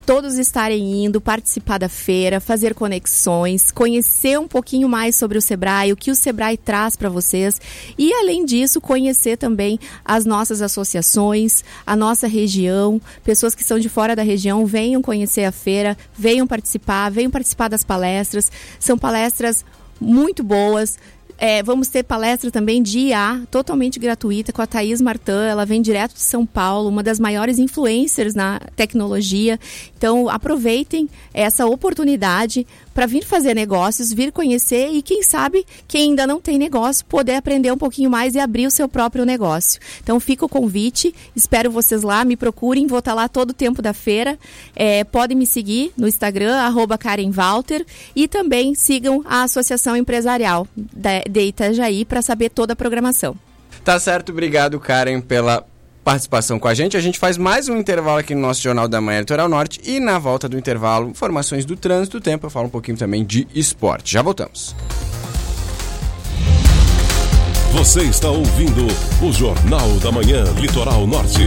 todos estarem indo, participar da feira, fazer conexões, conhecer um pouquinho mais sobre o Sebrae, o que o Sebrae traz para vocês e, além disso, conhecer também as nossas associações, a nossa região. Pessoas que são de fora da região, venham conhecer a feira, venham participar das palestras. São palestras muito boas. Vamos ter palestra também de IA, totalmente gratuita, com a Thaís Martin. Ela vem direto de São Paulo, uma das maiores influencers na tecnologia. Então, aproveitem essa oportunidade para vir fazer negócios, vir conhecer e, quem sabe, quem ainda não tem negócio, poder aprender um pouquinho mais e abrir o seu próprio negócio. Então, fica o convite, espero vocês lá, me procurem, vou estar lá todo o tempo da feira. Podem me seguir no Instagram, @KarenWalter, e também sigam a Associação Empresarial de Itajaí para saber toda a programação. Tá certo, obrigado, Karen, pela participação com a gente. A gente faz mais um intervalo aqui no nosso Jornal da Manhã Litoral Norte e na volta do intervalo, informações do trânsito, do tempo, eu falo um pouquinho também de esporte. Já voltamos. Você está ouvindo o Jornal da Manhã Litoral Norte.